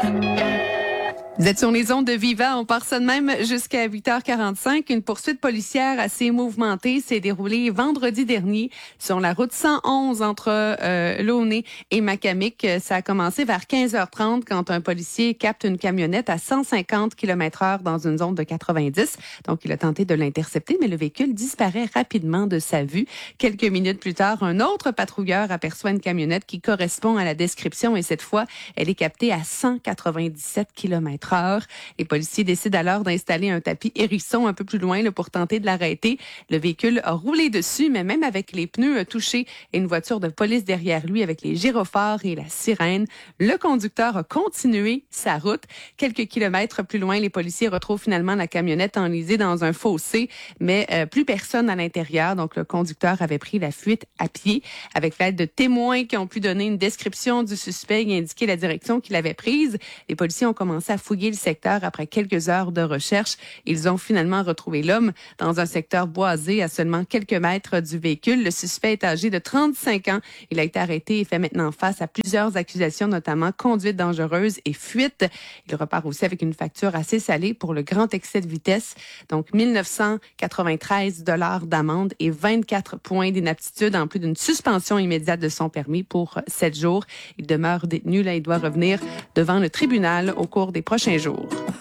Vous êtes sur les ondes de Viva, on part ça de même jusqu'à 8h45. Une poursuite policière assez mouvementée s'est déroulée vendredi dernier sur la route 111 entre Launay et Macamic. Ça a commencé vers 15h30 quand un policier capte une camionnette à 150 km/h dans une zone de 90. Donc, il a tenté de l'intercepter, mais le véhicule disparaît rapidement de sa vue. Quelques minutes plus tard, un autre patrouilleur aperçoit une camionnette qui correspond à la description et cette fois, elle est captée à 197 km/h. Les policiers décident alors d'installer un tapis hérisson un peu plus loin là, pour tenter de l'arrêter. Le véhicule a roulé dessus, mais même avec les pneus touchés et une voiture de police derrière lui avec les gyrophares et la sirène, le conducteur a continué sa route. Quelques kilomètres plus loin, les policiers retrouvent finalement la camionnette enlisée dans un fossé, mais plus personne à l'intérieur. Donc, le conducteur avait pris la fuite à pied. Avec l'aide de témoins qui ont pu donner une description du suspect et indiquer la direction qu'il avait prise, les policiers ont commencé à fouiller le secteur après quelques heures de recherche. Ils ont finalement retrouvé l'homme dans un secteur boisé à seulement quelques mètres du véhicule. Le suspect est âgé de 35 ans. Il a été arrêté et fait maintenant face à plusieurs accusations, notamment conduite dangereuse et fuite. Il repart aussi avec une facture assez salée pour le grand excès de vitesse. Donc, 1 993 $ d'amende et 24 points d'inaptitude en plus d'une suspension immédiate de son permis pour 7 jours. Il demeure détenu. Là, il doit revenir devant le tribunal au cours des prochains jours.